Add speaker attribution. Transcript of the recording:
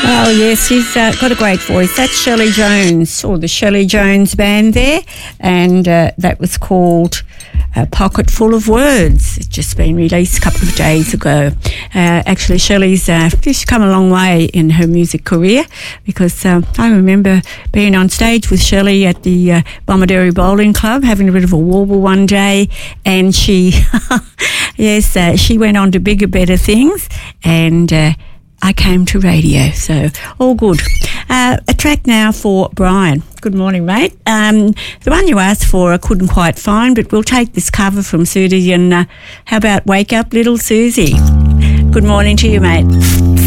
Speaker 1: Oh, yes, she's got a great voice. That's Shelley Jones, or the Shelley Jones Band there, and that was called A Pocket Full of Words. It's just been released a couple of days ago. Actually, Shelley's she's come a long way in her music career, because I remember being on stage with Shelley at the Bomaderry Bowling Club, having a bit of a warble one day, and she, yes, she went on to bigger, better things, and I came to radio, so all good. A track now for Brian. Good morning, mate. The one you asked for I couldn't quite find, but we'll take this cover from Susie, and how about Wake Up Little Susie? Good morning to you, mate.